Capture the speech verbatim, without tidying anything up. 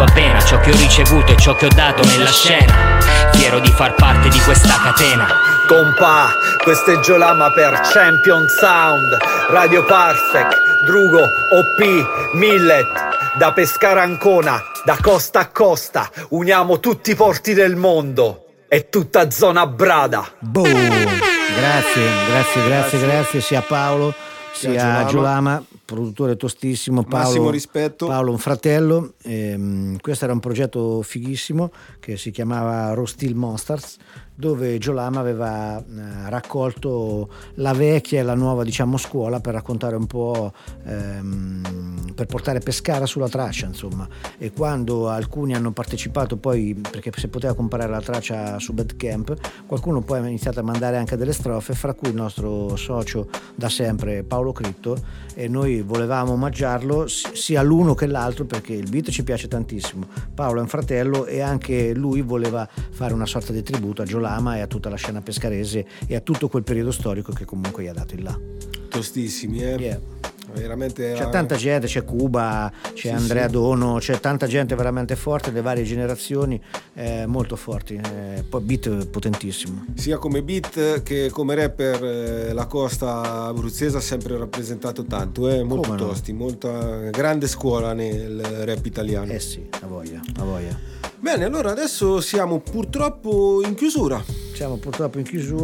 fatto appena, ciò che ho ricevuto e ciò che ho dato nella scena. Fiero di far parte di questa catena. Compa, questo è Giolama per Champion Sound, Radio Parsec, Drugo, O P, Millet. Da Pescara Ancona, da costa a costa, uniamo tutti i porti del mondo e tutta zona Brada. Boom! Grazie, grazie, grazie, grazie sia a Paolo sia a Giolama, produttore tostissimo. Paolo, massimo rispetto. Paolo un fratello. Ehm, questo era un progetto fighissimo che si chiamava Raw Steel Monsters, dove Giolama aveva eh, raccolto la vecchia e la nuova, diciamo, scuola per raccontare un po', ehm, per portare Pescara sulla traccia, insomma. E quando alcuni hanno partecipato poi, perché si poteva comprare la traccia su Bandcamp, qualcuno poi ha iniziato a mandare anche delle strofe, fra cui il nostro socio da sempre Paolo Critto, e noi volevamo omaggiarlo sia l'uno che l'altro perché il beat ci piace tantissimo. Paolo è un fratello e anche lui voleva fare una sorta di tributo a Giolama e a tutta la scena pescarese e a tutto quel periodo storico che comunque gli ha dato il là. Tostissimi, eh? Yeah. Veramente c'è tanta gente, c'è Cuba, c'è sì, Andrea sì. Dono, c'è tanta gente veramente forte, le varie generazioni, eh, molto forti, eh, poi beat potentissimo. Sia come beat che come rapper, eh, la costa abruzzese ha sempre rappresentato tanto, eh, molto come tosti, no? Molta grande scuola nel rap italiano. Eh sì, a voglia, a voglia. Bene, allora adesso siamo purtroppo in chiusura. Siamo purtroppo in chiusura.